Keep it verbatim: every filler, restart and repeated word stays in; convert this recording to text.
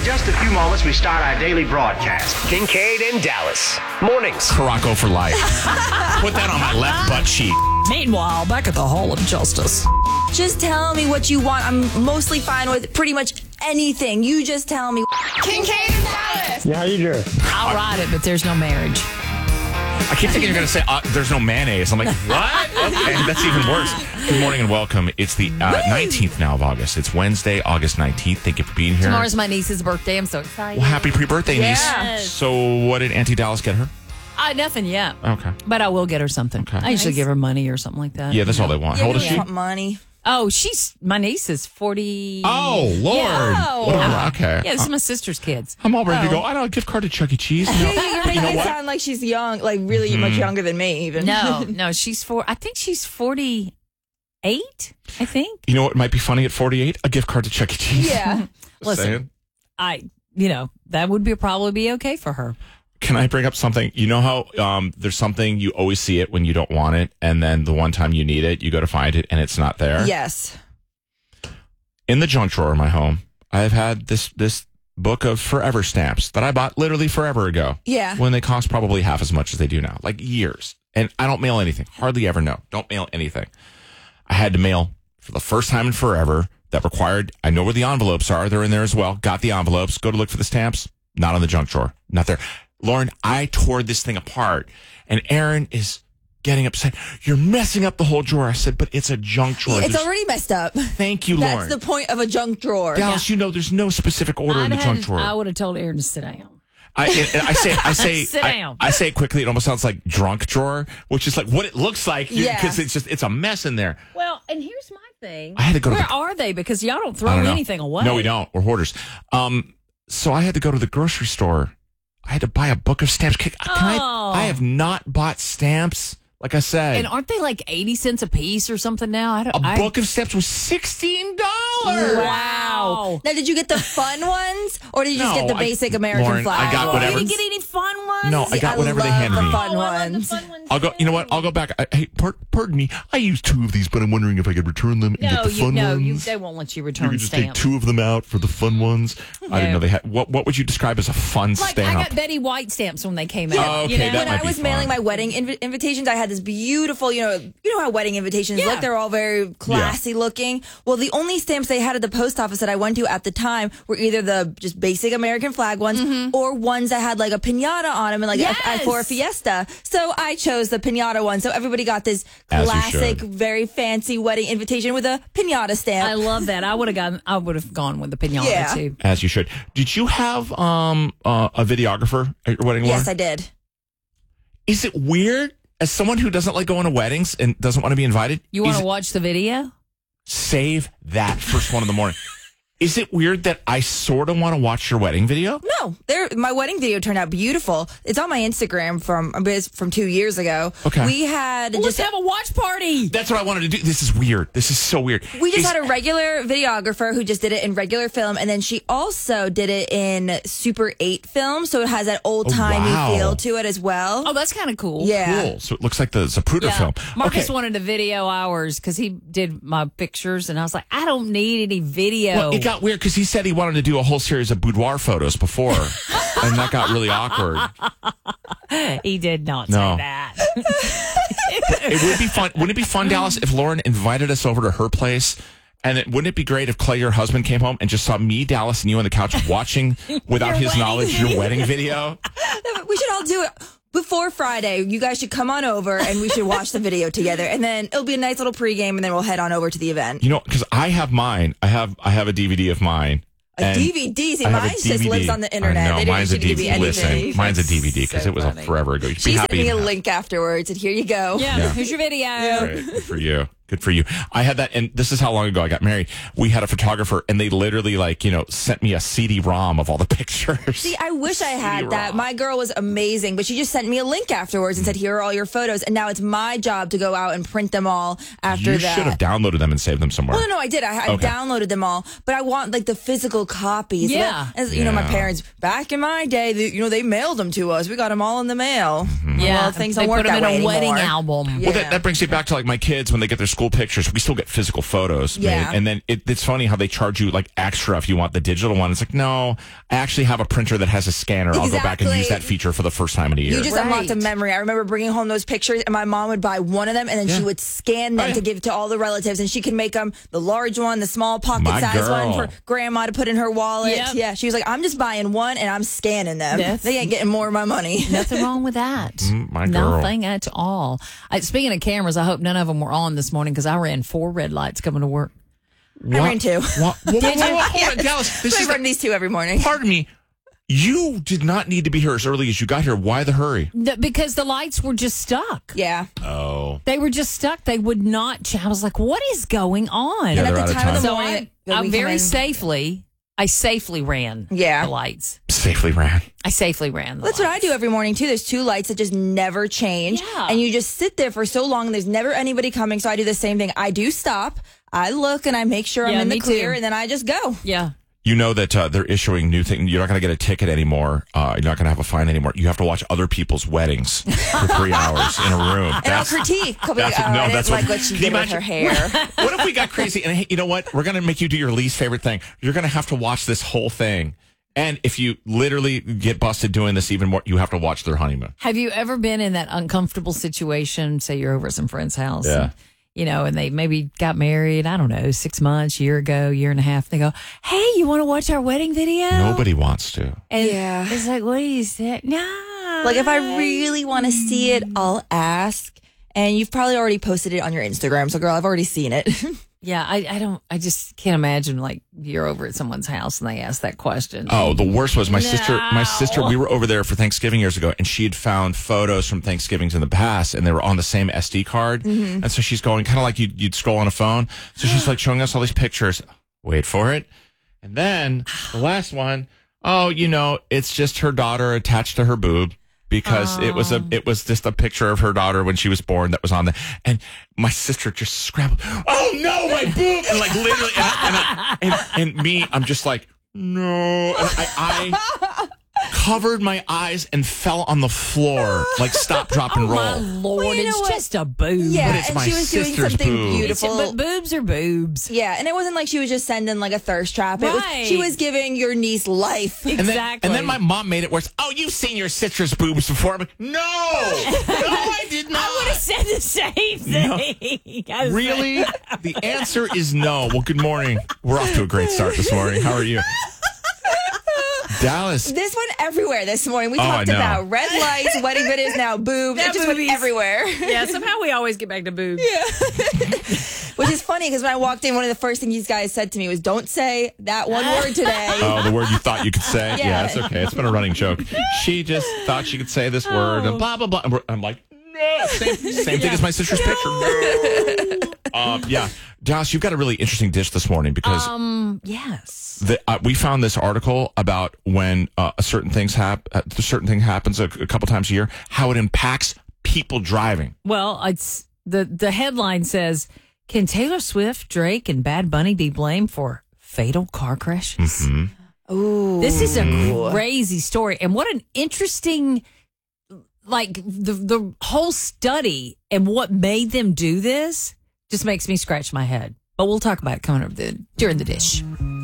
just a few moments, we start our daily broadcast. Kincaid and Dallas. Mornings. Caraco for life. Put that on my left butt cheek. Meanwhile, back at the Hall of Justice. Just tell me what you want. I'm mostly fine with pretty much anything. You just tell me. Kincaid and Dallas. Yeah, how you doing? I'll ride it, but there's no marriage. I keep thinking you're going to say, uh, there's no mayonnaise. I'm like, what? Okay, that's even worse. Good morning and welcome. It's the uh, nineteenth now of August. It's Wednesday, August nineteenth. Thank you for being here. Tomorrow's my niece's birthday. I'm so excited. Well, happy pre-birthday, Yes. niece. So what did Auntie Dallas get her? Uh, nothing yet. Okay. But I will get her something. Okay. I usually Nice. give her money or something like that. Yeah, that's all they want. How old is you she? want money. Oh, she's, my niece is forty. Oh, Lord. Yeah. What a- okay. Yeah, this is my sister's kids. I'm all ready to go. I don't know, gift card to Chuck E. Cheese. No. You're making You know it what? sound like she's young, like really much younger than me, even. No, no, she's four. I think she's forty-eight, I think. You know what might be funny at forty-eight? A gift card to Chuck E. Cheese. Yeah. Just Listen. saying. I, you know, that would be probably be okay for her. Can I bring up something? You know how um, there's something you always see it when you don't want it, and then the one time you need it, you go to find it, and it's not there? Yes. In the junk drawer in my home, I've had this this book of forever stamps that I bought literally forever ago. Yeah. When they cost probably half as much as they do now, like years. And I don't mail anything. Hardly ever, no. Don't mail anything. I had to mail for the first time in forever that required, I know where the envelopes are. They're in there as well. Got the envelopes. Go to look for the stamps. Not on the junk drawer. Not there. Lauren, I tore this thing apart. And Aaron is getting upset. You're messing up the whole drawer. I said, but it's a junk drawer. It's There's- already messed up. Thank you, That's Lauren. the point of a junk drawer. Dallas, you know there's no specific order in I'd the junk had- drawer. I would have told Aaron to sit down. I, I say, I say, Sit I, down. I say it quickly. It almost sounds like drunk drawer, which is like what it looks like because Yeah. it's just it's a mess in there. Well, and here's my thing. I had to go to Where the- are they? Because y'all don't I throw don't know. anything away. No, we don't. We're hoarders. Um, so I had to go to the grocery store. I had to buy a book of stamps. Can I, Oh. I have not bought stamps. Like I said, And aren't they like eighty cents a piece or something now? I don't. a I, book of stamps was sixteen dollars. Wow. Now, did you get the fun ones, or did you just No, get the I- basic American Lauren, flag? I got ones? whatever. You didn't get any fun ones? No, I got I whatever they love handed the me. fun Oh, I love the ones. fun ones I'll go. You know what? I'll go back. I, hey, par- pardon me. I used two of these, but I'm wondering if I could return them and No, get the you fun no, ones. you, they won't let you You return could just stamps. take two of them out for the fun ones. I didn't No. know they had. What What would you describe as a fun Like stamp? I got Betty White stamps when they came Yeah. out. Oh, okay, you know? that When might I be was mailing fun. my wedding inv- invitations, I had this beautiful, you know, you know how wedding invitations Yeah. look. They're all very classy looking. Well, the only stamps they had at the post office that I went to at the time were either the just basic American flag ones or ones that had like a pinata on them and like Yes. a, for a fiesta. So I chose the pinata one. So everybody got this As you classic, should. very fancy wedding invitation with a pinata stamp. I love that. I would have gone. I would have gone with the pinata Yeah. too. As you should. Did you have um uh, a videographer at your wedding? Laura? yes, I did. Is it weird as someone who doesn't like going to weddings and doesn't want to be invited? You want is to it- watch the video? Save that first one in the morning. Is it weird that I sort of want to watch your wedding video? No, there. My wedding video turned out beautiful. It's on my Instagram from it's from two years ago. Okay. We had Well, just let's have a watch party. That's what I wanted to do. This is weird. This is so weird. we just Is- had a regular videographer who just did it in regular film, and then she also did it in Super eight film, so it has that old timey Oh, wow. feel to it as well. Oh, that's kind of cool. yeah. Cool. So it looks like the Zapruder Yeah. film. Marcus okay. wanted to video ours because he did my pictures, and I was like, I don't need any video. Well, it got weird because he said he wanted to do a whole series of boudoir photos before, and that got really awkward. he did not No. say that. It would be fun. Wouldn't it be fun, Dallas, if Lauren invited us over to her place? And it, wouldn't it be great if Clay, your husband, came home and just saw me, Dallas, and you on the couch watching, without Your his wedding knowledge, video. your wedding video? We should all do it before Friday. You guys should come on over, and we should watch the video together, and then it'll be a nice little pregame, and then we'll head on over to the event. You know, because I have mine. I have I have a D V D of mine. A and D V D? See, I have a mine just D V D. lives on the internet. I know, They didn't mine's a actually give D V D. me anything. Listen, mine's a D V D because So it was funny. a forever ago. You should be She happy sent me to a have- link afterwards, and here you go. Yeah, Yeah. here's your video. Right, good for you. Good for you. I had that, and this is how long ago I got married. We had a photographer, and they literally, like, you know, sent me a C D ROM of all the pictures. See, I wish I had that. C D-ROM. My girl was amazing, but she just sent me a link afterwards and said, "Here are all your photos." And now it's my job to go out and print them all after you that. should have downloaded them and saved them somewhere. Well, no, no, I did. I, I Okay. downloaded them all, but I want like the physical copies. Yeah. As you know, my Yeah. parents back in my day, they, you know, they mailed them to us. We got them all in the mail. Mm-hmm. Yeah, well, things they don't work put them that in way a wedding anymore. album. Yeah. Well, that, that brings me back to like my kids when they get their school pictures. We still get physical photos Yeah. made. And then it, it's funny how they charge you like extra if you want the digital one. It's like, no, I actually have a printer that has a scanner. I'll go back and Exactly. use that feature for the first time in a year. You just Right. unlocked a memory. I remember bringing home those pictures, and my mom would buy one of them, and then Yeah. she would scan them Oh, yeah. to give to all the relatives, and she could make them the large one, the small pocket My size one girl. for grandma to put in her wallet. Yep. Yeah, she was like, I'm just buying one, and I'm scanning them. That's- They ain't getting more of my money. Nothing wrong with that. Mm, my girl. Nothing at all. I, speaking of cameras, I hope none of them were on this morning because I ran four red lights coming to work. I ran two. What? Whoa, whoa, whoa, whoa, hold on, Dallas. This I is run the, these two every morning. pardon me. You did not need to be here as early as you got here. Why the hurry? The- because the lights were just stuck. Yeah. Oh. They were just stuck. They would not. ch- I was like, what is going on? Yeah, And at they're the out of time of the so morning I, that I we come very in- safely, I safely ran Yeah. the lights. Safely ran. I safely ran the That's what I lights. do every morning too. There's two lights that just never change. Yeah. And you just sit there for so long and there's never anybody coming. So I do the same thing. I do stop. I look and I make sure I'm Yeah, in the me clear too. and then I just go. Yeah. You know that uh, they're issuing new things. You're not going to get a ticket anymore. Uh, you're not going to have a fine anymore. You have to watch other people's weddings for three hours in a room. And I'll critique. I'll be like, that's- oh, no, I didn't that's like what- what she Can you did with her imagine- hair. What if we got crazy? And hey, you know what? We're going to make you do your least favorite thing. You're going to have to watch this whole thing. And if you literally get busted doing this even more, you have to watch their honeymoon. Have you ever been in that uncomfortable situation? Say you're over at some friend's house. Yeah. And, you know, and they maybe got married, I don't know, six months, year ago, year and a half. They go, hey, you want to watch our wedding video? Nobody wants to. And Yeah. it's like, what do you say? No. Like if I really want to see it, I'll ask. And you've probably already posted it on your Instagram. So girl, I've already seen it. Yeah, I, I don't, I just can't imagine like you're over at someone's house and they ask that question. Oh, the worst was my No. sister. My sister, we were over there for Thanksgiving years ago, and she had found photos from Thanksgivings in the past, and they were on the same S D card. Mm-hmm. And so she's going, kind of like you'd, you'd scroll on a phone. So she's like showing us all these pictures. Wait for it. And then the last one, oh, you know, it's just her daughter attached to her boob. Because it was a, it was just a picture of her daughter when she was born that was on there, and my sister just scrambled. Oh no, my boob! And like literally, and, and, I, and, and me, I'm just like, no. And I, I covered my eyes and fell on the floor, like stop, drop, and Oh, my roll. Lord, Well, you know it's what? just a boob. Yeah, But it's and my she was doing sister's something boob. It's- beautiful. but boobs are boobs. Yeah, and it wasn't like she was just sending like a thirst trap. It was, Right. she was giving your niece life. And then, Exactly. and then my mom made it worse. Oh, you've seen your sister's boobs before. I'm like, no, no, I did not. I would have said the same thing. I was Really? The answer is no. Well, good morning. We're off to a great start this morning. How are you? Dallas. This went everywhere this morning. We Oh, I talked know. about red lights, wedding videos, now boobs. Now It just boobies. went everywhere. Yeah, somehow we always get back to boobs. Which is funny because when I walked in, one of the first things you guys said to me was, don't say that one word today. Oh, the word you thought you could say? Yeah, Yeah. that's okay. It's been a running joke. She just thought she could say this word and blah, blah, blah. And we're- I'm like, no. Same, same thing as my sister's picture. No. Um, yeah. Dallas, you've got a really interesting dish this morning because Um, yes. the, uh, we found this article about when uh, a certain things hap- uh, a certain thing happens a, a couple times a year, how it impacts people driving. Well, it's the the headline says, "Can Taylor Swift, Drake, and Bad Bunny be blamed for fatal car crashes?" Mm-hmm. Ooh. This is a crazy story, and what an interesting, like the the whole study and what made them do this just makes me scratch my head. But we'll talk about it coming up the, during the dish.